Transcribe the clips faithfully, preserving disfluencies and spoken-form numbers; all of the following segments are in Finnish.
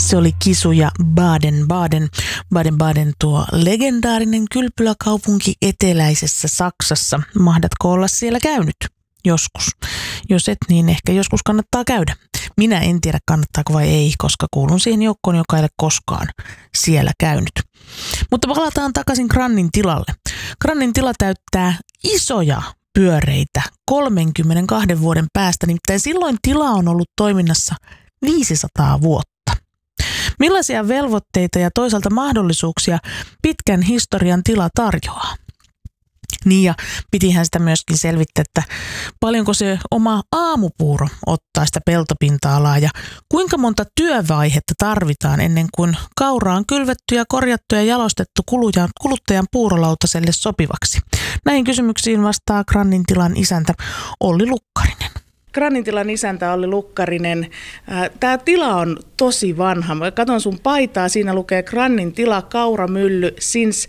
Se oli Kisuja Baden-Baden. Baden-Baden tuo legendaarinen kylpyläkaupunki eteläisessä Saksassa. Mahdatko olla siellä käynyt? Joskus. Jos et, niin ehkä joskus kannattaa käydä. Minä en tiedä kannattaako vai ei, koska kuulun siihen joukkoon, joka ei ole koskaan siellä käynyt. Mutta palataan takaisin Grannin tilalle. Grannin tila täyttää isoja pyöreitä kolmenkymmenenkahden vuoden päästä, nimittäin silloin tila on ollut toiminnassa viisisataa vuotta. Millaisia velvoitteita ja toisaalta mahdollisuuksia pitkän historian tila tarjoaa? Niin ja pitihän sitä myöskin selvittää, että paljonko se oma aamupuuro ottaa sitä peltopinta-alaa ja kuinka monta työvaihetta tarvitaan ennen kuin kaura on kylvetty ja korjattu ja jalostettu kuluttajan puurolautaselle sopivaksi. Näihin kysymyksiin vastaa Grannin tilan isäntä Olli Lukkarinen. Grannin tilan isäntä Olli Lukkarinen. Tämä tila on tosi vanha. Mä katson sun paitaa, siinä lukee Grannin tila kauramylly since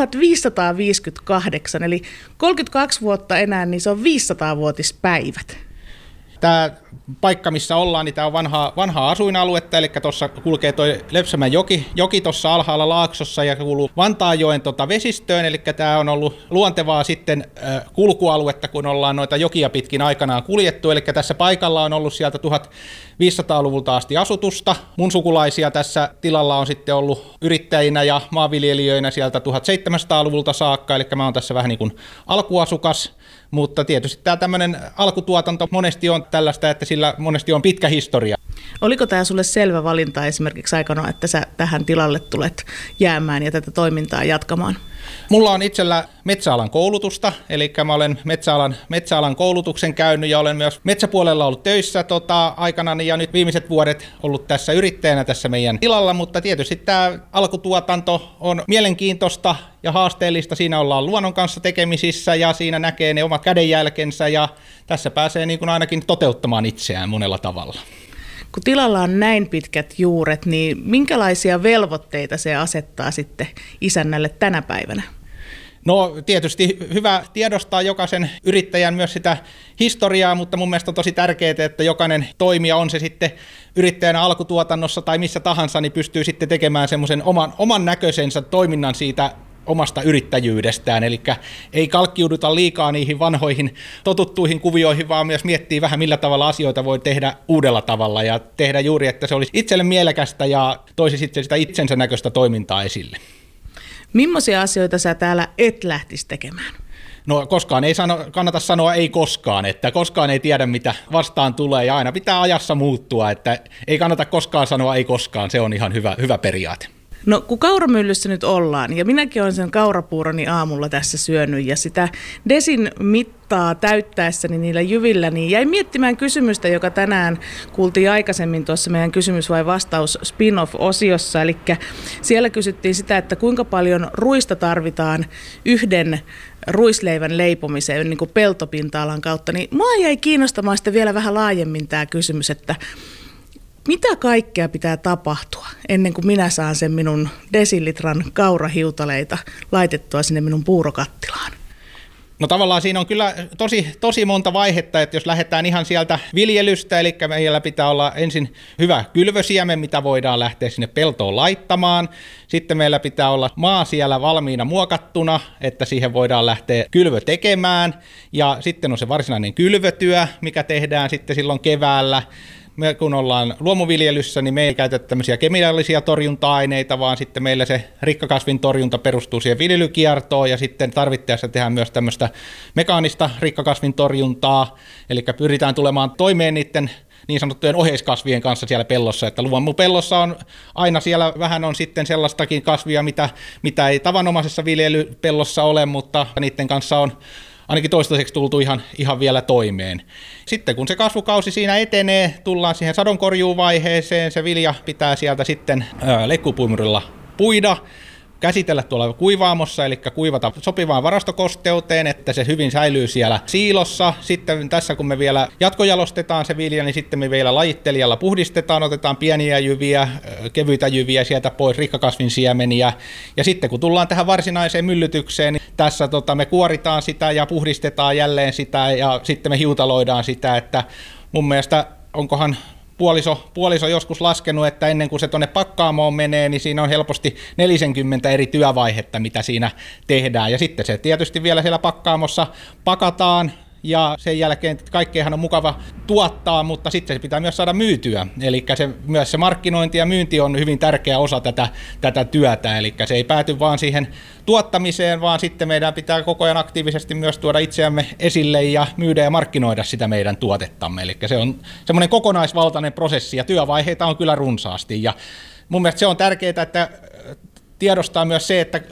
tuhatviisisataaviisikymmentäkahdeksan, eli kolmekymmentäkaksi vuotta enää, niin se on viisisataa-vuotispäivät. Tämä paikka, missä ollaan, niin tämä on vanhaa, vanhaa asuinaluetta, eli tuossa kulkee tuo Lepsämän joki, joki tuossa alhaalla Laaksossa ja kuuluu Vantaanjoen tota vesistöön, eli tämä on ollut luontevaa sitten äh, kulkualuetta, kun ollaan noita jokia pitkin aikanaan kuljettu, eli tässä paikalla on ollut sieltä tuhatviisisataaluvulta asti asutusta. Mun sukulaisia tässä tilalla on sitten ollut yrittäjinä ja maanviljelijöinä sieltä tuhatseitsemänsataaluvulta saakka, eli mä oon tässä vähän niin kuin alkuasukas. Mutta tietysti tämä tämmöinen alkutuotanto monesti on tällaista, että sillä monesti on pitkä historia. Oliko tämä sulle selvä valinta esimerkiksi aikana, että sä tähän tilalle tulet jäämään ja tätä toimintaa jatkamaan? Mulla on itsellä metsäalan koulutusta, eli mä olen metsäalan, metsäalan koulutuksen käynyt ja olen myös metsäpuolella ollut töissä tota, aikanani ja nyt viimeiset vuodet ollut tässä yrittäjänä tässä meidän tilalla, mutta tietysti tämä alkutuotanto on mielenkiintoista ja haasteellista. Siinä ollaan luonnon kanssa tekemisissä ja siinä näkee ne omat kädenjälkensä ja tässä pääsee niin kuin ainakin toteuttamaan itseään monella tavalla. Kun tilalla on näin pitkät juuret, niin minkälaisia velvoitteita se asettaa sitten isännälle tänä päivänä? No tietysti hyvä tiedostaa jokaisen yrittäjän myös sitä historiaa, mutta mun mielestä on tosi tärkeää, että jokainen toimija, on se sitten yrittäjänä alkutuotannossa tai missä tahansa, niin pystyy sitten tekemään semmoisen oman, oman näköisensä toiminnan siitä omasta yrittäjyydestään, eli ei kalkkiuduta liikaa niihin vanhoihin totuttuihin kuvioihin, vaan myös miettii vähän millä tavalla asioita voi tehdä uudella tavalla ja tehdä juuri, että se olisi itselle mielekästä ja toisi sitten sitä itsensä näköistä toimintaa esille. Millaisia asioita sä täällä et lähtisi tekemään? No koskaan ei sano, kannata sanoa ei koskaan, että koskaan ei tiedä mitä vastaan tulee ja aina pitää ajassa muuttua, että ei kannata koskaan sanoa ei koskaan, se on ihan hyvä, hyvä periaate. No kun kauramyllyssä nyt ollaan, ja minäkin olen sen kaurapuuroni aamulla tässä syönyt, ja sitä desin mittaa täyttäessäni niillä jyvillä, niin jäin miettimään kysymystä, joka tänään kuultiin aikaisemmin tuossa meidän kysymys- vai vastaus spin-off-osiossa, eli siellä kysyttiin sitä, että kuinka paljon ruista tarvitaan yhden ruisleivän leipomiseen niin kuin peltopinta-alan kautta, niin mua jäi kiinnostamaan sitten vielä vähän laajemmin tämä kysymys, että mitä kaikkea pitää tapahtua ennen kuin minä saan sen minun desilitran kaurahiutaleita laitettua sinne minun puurokattilaan? No tavallaan siinä on kyllä tosi, tosi monta vaihetta, että jos lähdetään ihan sieltä viljelystä, eli meillä pitää olla ensin hyvä kylvösiemen, mitä voidaan lähteä sinne peltoon laittamaan. Sitten meillä pitää olla maa siellä valmiina muokattuna, että siihen voidaan lähteä kylvö tekemään. Ja sitten on se varsinainen kylvötyö, mikä tehdään sitten silloin keväällä. Me kun ollaan luomuviljelyssä, niin me ei käytetä tämmöisiä kemiallisia torjunta-aineita, vaan sitten meillä se rikkakasvin torjunta perustuu siihen viljelykiertoon ja sitten tarvittaessa tehdään myös tämmöistä mekaanista rikkakasvin torjuntaa, eli pyritään tulemaan toimeen niiden niin sanottujen oheiskasvien kanssa siellä pellossa, että luomupellossa on aina siellä vähän on sitten sellaistakin kasvia, mitä, mitä ei tavanomaisessa viljelypellossa ole, mutta niiden kanssa on ainakin toistaiseksi tultu ihan, ihan vielä toimeen. Sitten kun se kasvukausi siinä etenee, tullaan siihen sadonkorjuuvaiheeseen, se vilja pitää sieltä sitten ää, leikkuupuimurilla puida, käsitellä tuolla kuivaamossa, eli kuivata sopivaan varastokosteuteen, että se hyvin säilyy siellä siilossa. Sitten tässä kun me vielä jatkojalostetaan se vilja, niin sitten me vielä lajittelijalla puhdistetaan, otetaan pieniä jyviä, kevyitä jyviä sieltä pois, rikkakasvin siemeniä. Ja sitten kun tullaan tähän varsinaiseen myllytykseen, niin tässä tota, me kuoritaan sitä ja puhdistetaan jälleen sitä ja sitten me hiutaloidaan sitä, että mun mielestä onkohan puoliso, puoliso joskus laskenut, että ennen kuin se tuonne pakkaamoon menee, niin siinä on helposti neljäkymmentä eri työvaihetta, mitä siinä tehdään. Ja sitten se tietysti vielä siellä pakkaamossa pakataan, ja sen jälkeen kaikkeahan on mukava tuottaa, mutta sitten se pitää myös saada myytyä. Eli se, myös se markkinointi ja myynti on hyvin tärkeä osa tätä, tätä työtä. Eli se ei pääty vaan siihen tuottamiseen, vaan sitten meidän pitää koko ajan aktiivisesti myös tuoda itseämme esille ja myydä ja markkinoida sitä meidän tuotettamme. Eli se on semmoinen kokonaisvaltainen prosessi ja työvaiheita on kyllä runsaasti. Ja mun mielestä se on tärkeää, että tiedostaa myös se, että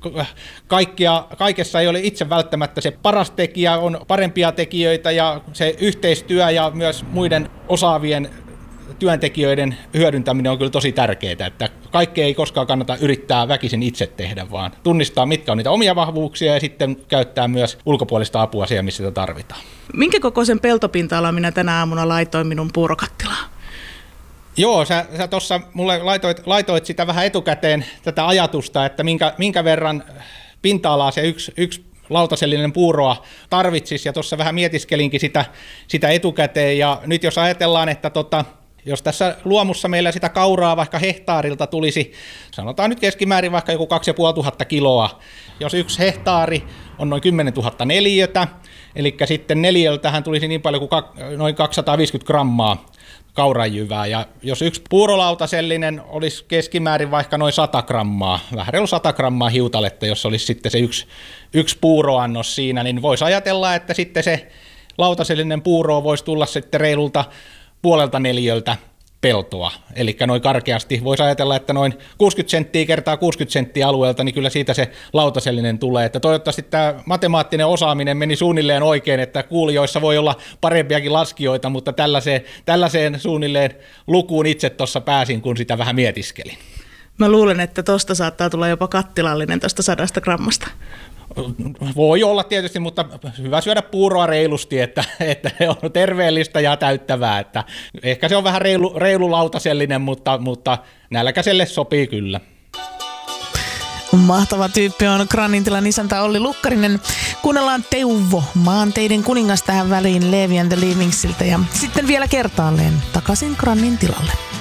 kaikkia, kaikessa ei ole itse välttämättä se paras tekijä, on parempia tekijöitä ja se yhteistyö ja myös muiden osaavien työntekijöiden hyödyntäminen on kyllä tosi tärkeää, että kaikkea ei koskaan kannata yrittää väkisin itse tehdä, vaan tunnistaa, mitkä on niitä omia vahvuuksia ja sitten käyttää myös ulkopuolista apua siellä, missä sitä tarvitaan. Minkä kokoisen peltopinta-alan minä tänä aamuna laitoin minun puurokattilaan? Joo, sä, sä tuossa mulle laitoit, laitoit sitä vähän etukäteen tätä ajatusta, että minkä, minkä verran pinta-alaa se yksi, yksi lautasellinen puuroa tarvitsisi, ja tuossa vähän mietiskelinkin sitä, sitä etukäteen, ja nyt jos ajatellaan, että tota, jos tässä luomussa meillä sitä kauraa vaikka hehtaarilta tulisi, sanotaan nyt keskimäärin vaikka joku kaksituhatta kiloa, jos yksi hehtaari on noin kymmenentuhatta neliötä, eli sitten neliöltähän tulisi niin paljon kuin noin kaksisataaviisikymmentä grammaa kaurajyvää, ja jos yksi puurolautasellinen olisi keskimäärin vaikka noin sata grammaa, vähän reilu sata grammaa hiutaletta, jos olisi sitten se yksi, yksi puuroannos siinä, niin voisi ajatella, että sitten se lautasellinen puuro voisi tulla sitten reilulta puolelta neliöltä peltoa, eli noin karkeasti voisi ajatella, että noin kuusikymmentä senttiä kertaa kuusikymmentä senttiä alueelta, niin kyllä siitä se lautasellinen tulee. Että toivottavasti tämä matemaattinen osaaminen meni suunnilleen oikein, että kuulijoissa voi olla parempiakin laskijoita, mutta tällaiseen, tällaiseen suunnilleen lukuun itse tuossa pääsin, kun sitä vähän mietiskelin. Mä luulen, että tosta saattaa tulla jopa kattilallinen tuosta sadasta grammasta. Voi olla tietysti, mutta hyvä syödä puuroa reilusti, että, että se on terveellistä ja täyttävää. Että ehkä se on vähän reilu, reilu lautasellinen, mutta, mutta nälkäiselle sopii kyllä. Mahtava tyyppi on Grannintilan isäntä Olli Lukkarinen. Kuunnellaan Teuvo, maanteiden kuningas tähän väliin Levi and the Leavingsiltä, ja sitten vielä kertaalleen takaisin Grannintilalle.